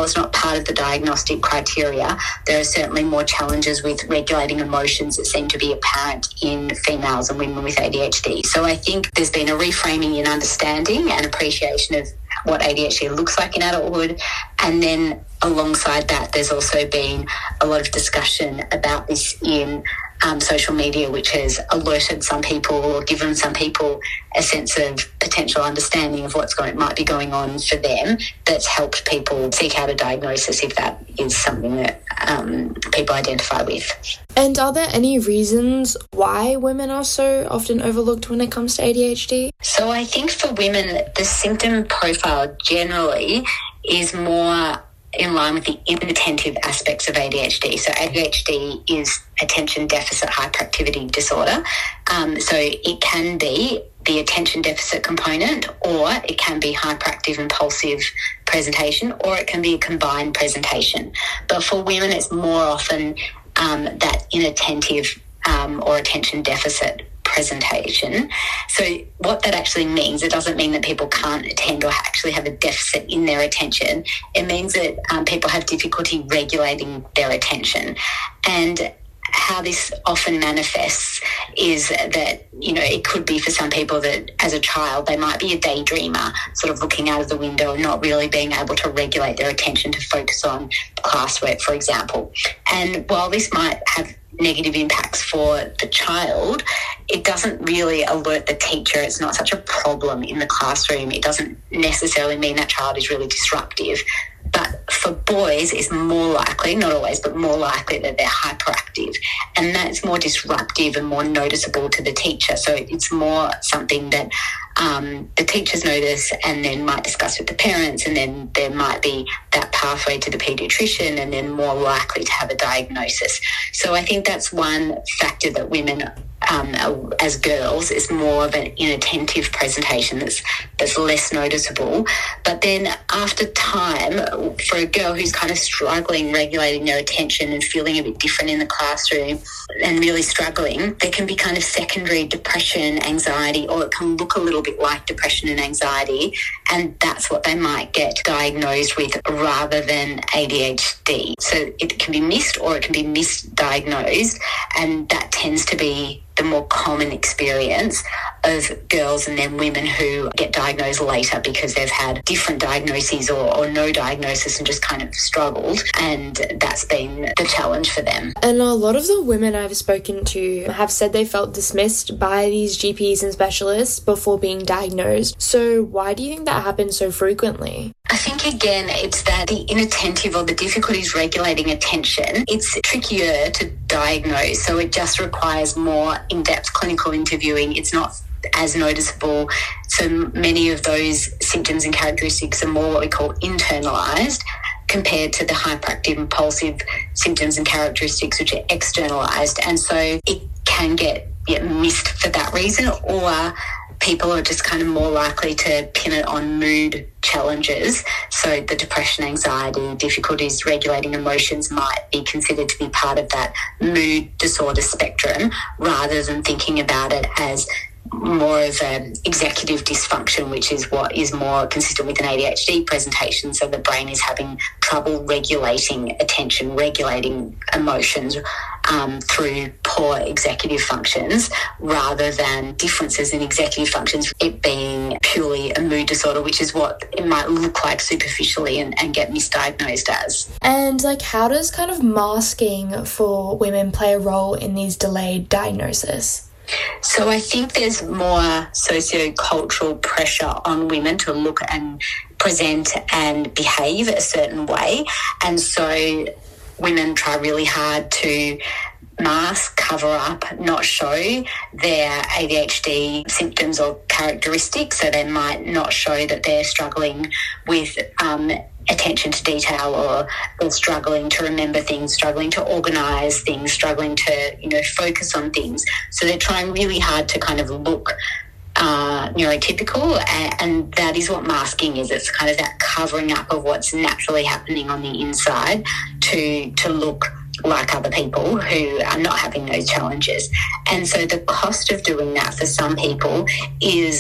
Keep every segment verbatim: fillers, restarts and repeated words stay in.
it's not part of the diagnostic criteria, there are certainly more challenges with regulating emotions that seem to be apparent in females and women with A D H D. So I think there's been a reframing in understanding and appreciation of what A D H D looks like in adulthood. And then alongside that, there's also been a lot of discussion about this in um, social media, which has alerted some people or given some people a sense of potential understanding of what's going might be going on for them. That's helped people seek out a diagnosis if that is something that um, people identify with. And are there any reasons why women are so often overlooked when it comes to A D H D? So I think for women, the symptom profile generally is more in line with the inattentive aspects of A D H D. So A D H D is attention deficit hyperactivity disorder. Um, so it can be the attention deficit component, or it can be hyperactive impulsive presentation, or it can be a combined presentation. But for women, it's more often um, that inattentive um, or attention deficit presentation. So what that actually means, it doesn't mean that people can't attend or actually have a deficit in their attention. It means that um, people have difficulty regulating their attention. And how this often manifests is that, you know, it could be for some people that as a child they might be a daydreamer, sort of looking out of the window and not really being able to regulate their attention to focus on classwork, for example. And while this might have negative impacts for the child, it doesn't really alert the teacher. It's not such a problem in the classroom. It doesn't necessarily mean that child is really disruptive. But for boys, it's more likely, not always, but more likely that they're hyperactive. And that's more disruptive and more noticeable to the teacher. So it's more something that um, the teachers notice and then might discuss with the parents, and then there might be that pathway to the paediatrician and then more likely to have a diagnosis. So I think that's one factor that women Um, as girls is more of an inattentive presentation that's that's less noticeable. But then after time, for a girl who's kind of struggling regulating their attention and feeling a bit different in the classroom and really struggling, there can be kind of secondary depression, anxiety, or it can look a little bit like depression and anxiety, and that's what they might get diagnosed with rather than A D H D. So it can be missed or it can be misdiagnosed, and that tends to be the more common experience of girls and then women who get diagnosed later because they've had different diagnoses or, or no diagnosis and just kind of struggled, and that's been the challenge for them. And a lot of the women I've spoken to have said they felt dismissed by these G Ps and specialists before being diagnosed. So why do you think that happens so frequently? I think, again, it's that the inattentive or the difficulties regulating attention, it's trickier to diagnose. So it just requires more in-depth clinical interviewing. It's not as noticeable. So many of those symptoms and characteristics are more what we call internalised compared to the hyperactive impulsive symptoms and characteristics which are externalised. And so it can get yeah, missed for that reason, or people are just kind of more likely to pin it on mood challenges. So the depression, anxiety, difficulties regulating emotions might be considered to be part of that mood disorder spectrum, rather than thinking about it as more of an executive dysfunction, which is what is more consistent with an A D H D presentation. So the brain is having trouble regulating attention, regulating emotions um, through poor executive functions, rather than differences in executive functions, it being purely a mood disorder, which is what it might look like superficially and, and get misdiagnosed as. And like, how does kind of masking for women play a role in these delayed diagnoses? So I think there's more socio-cultural pressure on women to look and present and behave a certain way. And so women try really hard to mask, cover up, not show their A D H D symptoms or characteristics. So they might not show that they're struggling with um, attention to detail, or they're struggling to remember things, struggling to organise things, struggling to, you know, focus on things. So they're trying really hard to kind of look uh, neurotypical, and, and that is what masking is. It's kind of that covering up of what's naturally happening on the inside to to look like other people who are not having those challenges. And so the cost of doing that for some people is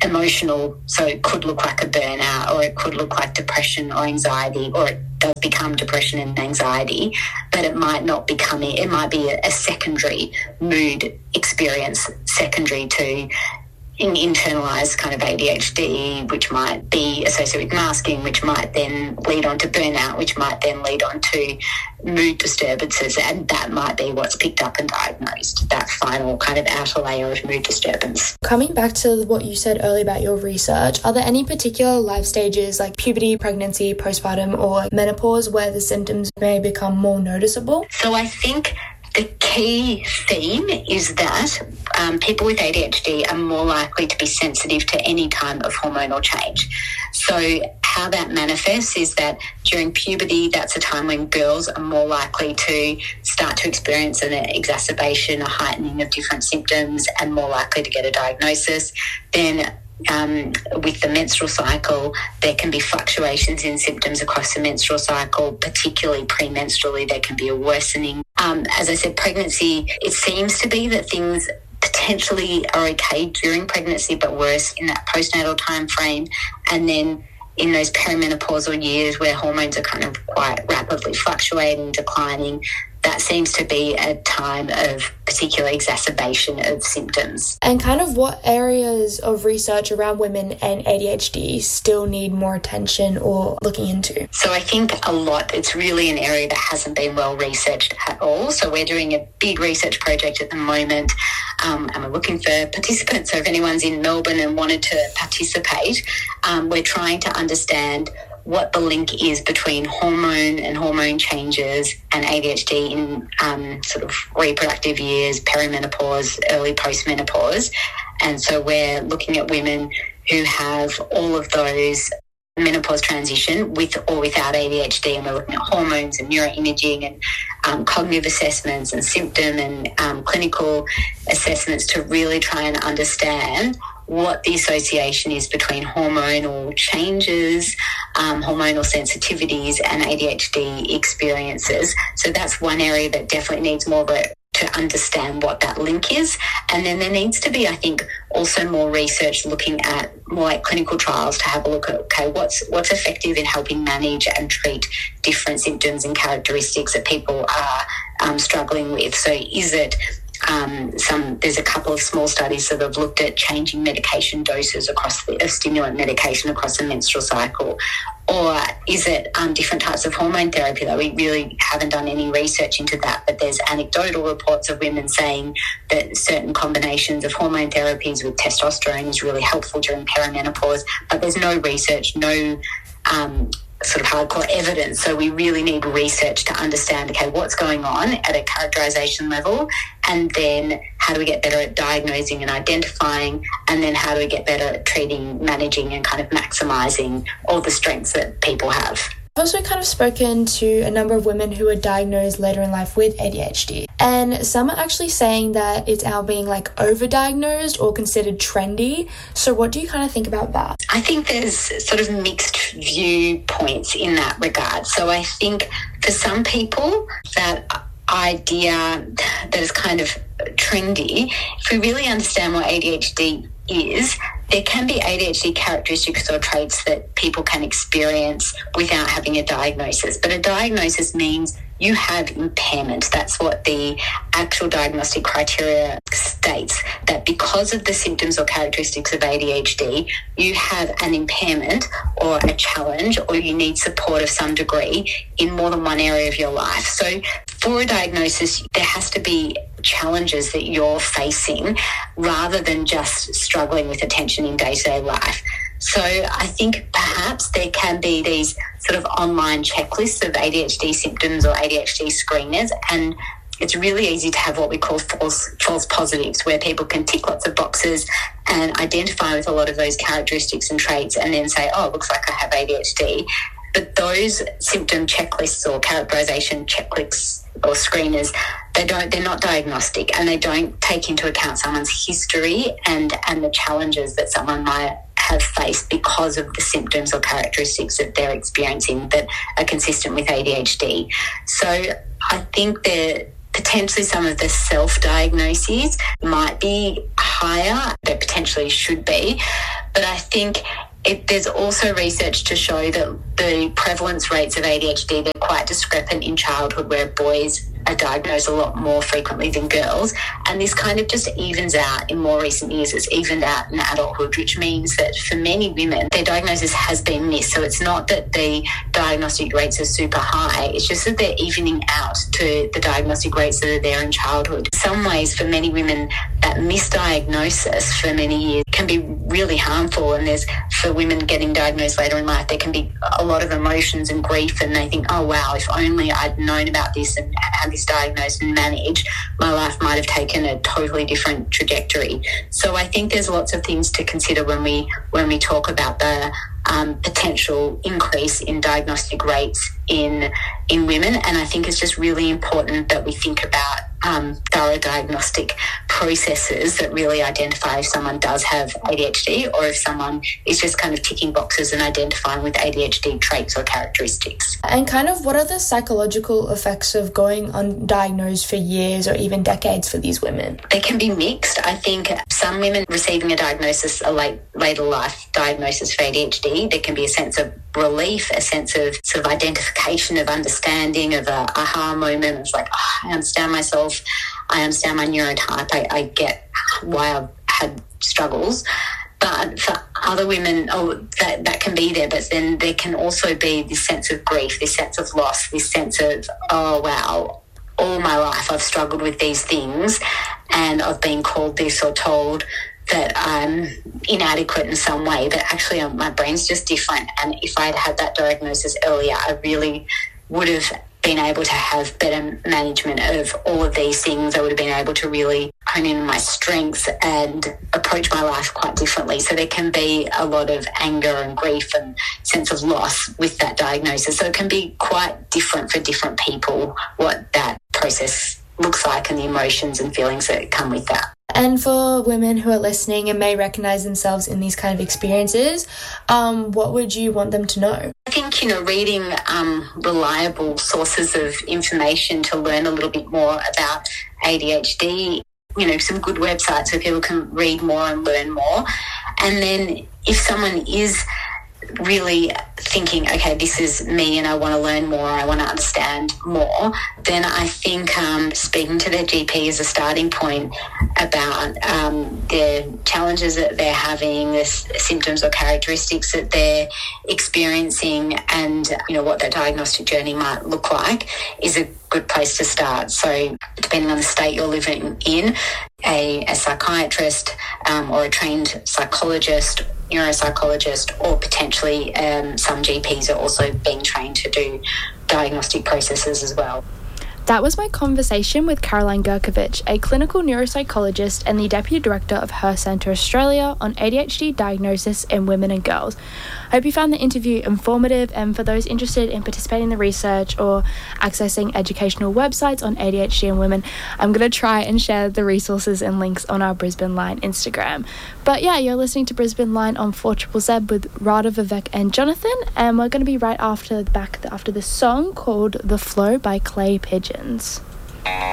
emotional, so it could look like a burnout, or it could look like depression or anxiety, or it does become depression and anxiety, but it might not become it. It might be a, a secondary mood experience, secondary to in internalized kind of A D H D, which might be associated with masking, which might then lead on to burnout, which might then lead on to mood disturbances, and that might be what's picked up and diagnosed, that final kind of outer layer of mood disturbance. Coming back to what you said earlier about your research, are there any particular life stages like puberty, pregnancy, postpartum, or menopause where the symptoms may become more noticeable? So I think the key theme is that um, people with A D H D are more likely to be sensitive to any time of hormonal change. So how that manifests is that during puberty, that's a time when girls are more likely to start to experience an exacerbation, a heightening of different symptoms, and more likely to get a diagnosis. Then Um, with the menstrual cycle, there can be fluctuations in symptoms across the menstrual cycle, particularly premenstrually. There can be a worsening. Um, as I said, pregnancy, it seems to be that things potentially are okay during pregnancy, but worse in that postnatal time frame. And then in those perimenopausal years where hormones are kind of quite rapidly fluctuating, declining, that seems to be a time of particular exacerbation of symptoms. And kind of what areas of research around women and A D H D still need more attention or looking into? So I think a lot, it's really an area that hasn't been well researched at all. So we're doing a big research project at the moment, um, and we're looking for participants. So if anyone's in Melbourne and wanted to participate, um, we're trying to understand what the link is between hormone and hormone changes and A D H D in um, sort of reproductive years, perimenopause, early postmenopause. And so we're looking at women who have all of those menopause transition with or without A D H D, and we're looking at hormones and neuroimaging and um, cognitive assessments and symptom and um, clinical assessments to really try and understand what the association is between hormonal changes, um, hormonal sensitivities, and A D H D experiences. So that's one area that definitely needs more of a to understand what that link is. And then there needs to be, I think, also more research looking at more like clinical trials to have a look at, okay, what's what's effective in helping manage and treat different symptoms and characteristics that people are um, struggling with. So is it Um, some there's a couple of small studies that have looked at changing medication doses across the of stimulant medication across the menstrual cycle, or is it um, different types of hormone therapy? That we really haven't done any research into that, but there's anecdotal reports of women saying that certain combinations of hormone therapies with testosterone is really helpful during perimenopause, but there's no research, no um, sort of hardcore evidence. So we really need research to understand, okay, what's going on at a characterization level, and then how do we get better at diagnosing and identifying, and then how do we get better at treating, managing, and kind of maximizing all the strengths that people have. I've also kind of spoken to a number of women who were diagnosed later in life with A D H D, and some are actually saying that it's now being like overdiagnosed or considered trendy. So what do you kind of think about that? I think there's sort of mixed viewpoints in that regard. So I think for some people that idea that is kind of trendy, if we really understand what A D H D is, there can be A D H D characteristics or traits that people can experience without having a diagnosis. But a diagnosis means you have impairment. That's what the actual diagnostic criteria states, that because of the symptoms or characteristics of A D H D, you have an impairment or a challenge, or you need support of some degree in more than one area of your life. So for a diagnosis, there has to be challenges that you're facing rather than just struggling with attention in day-to-day life. So I think perhaps there can be these sort of online checklists of A D H D symptoms or A D H D screeners, and it's really easy to have what we call false false positives, where people can tick lots of boxes and identify with a lot of those characteristics and traits and then say, oh, it looks like I have A D H D. But those symptom checklists or characterization checklists or screeners, they don't, they're not diagnostic, and they don't take into account someone's history and, and the challenges that someone might have faced because of the symptoms or characteristics that they're experiencing that are consistent with A D H D. So I think that potentially some of the self-diagnoses might be higher, they potentially should be, But I think it, there's also research to show that the prevalence rates of A D H D, they're quite discrepant in childhood, where boys are diagnosed a lot more frequently than girls. And this kind of just evens out in more recent years. It's evened out in adulthood, which means that for many women, their diagnosis has been missed. So it's not that the diagnostic rates are super high. It's just that they're evening out to the diagnostic rates that are there in childhood. In some ways, for many women, that misdiagnosis for many years can be really harmful. And there's, for women getting diagnosed later in life, there can be a lot of emotions and grief, and they think, oh, wow, if only I'd known about this and had this diagnosed and managed, my life might have taken a totally different trajectory. So I think there's lots of things to consider when we when we talk about the um, potential increase in diagnostic rates in in women. And I think it's just really important that we think about um, thorough diagnostic processes that really identify if someone does have A D H D, or if someone is just kind of ticking boxes and identifying with A D H D traits or characteristics. And kind of what are the psychological effects of going undiagnosed for years or even decades for these women? They can be mixed. I think some women receiving a diagnosis, a late later life diagnosis for A D H D, there can be a sense of relief, a sense of sort of identification, of understanding, of a aha moment. It's like, oh, I understand myself, I understand my neurotype, I, I get why I've had struggles. But for other women, oh, that, that can be there, but then there can also be this sense of grief, this sense of loss, this sense of, oh, wow, all my life I've struggled with these things and I've been called this or told that I'm inadequate in some way, but actually my brain's just different. And if I'd had that diagnosis earlier, I really would have been able to have better management of all of these things. I would have been able to really hone in on my strengths and approach my life quite differently. So there can be a lot of anger and grief and sense of loss with that diagnosis. So it can be quite different for different people, what that process looks like and the emotions and feelings that come with that. And for women who are listening and may recognise themselves in these kind of experiences, um, what would you want them to know? I think, you know, reading um, reliable sources of information to learn a little bit more about A D H D, you know, some good websites so people can read more and learn more. And then if someone is really thinking, okay, this is me and I want to learn more, I want to understand more, then I think um, speaking to their G P is a starting point about um, the challenges that they're having, the s- symptoms or characteristics that they're experiencing, and, you know, what their diagnostic journey might look like is a good place to start. So depending on the state you're living in, a, a psychiatrist um, or a trained psychologist, neuropsychologist, or potentially um, some G Ps are also being trained to do diagnostic processes as well. That was my conversation with Caroline Gurkovich, a clinical neuropsychologist and the Deputy Director of Her Centre Australia on A D H D diagnosis in women and girls. I hope you found the interview informative, and for those interested in participating in the research or accessing educational websites on A D H D in women, I'm going to try and share the resources and links on our Brisbane Line Instagram. But yeah, you're listening to Brisbane Line on four Z Z Z with Radha, Vivek and Jonathan, and we're going to be right after back after this song called The Flow by Clay Pigeons.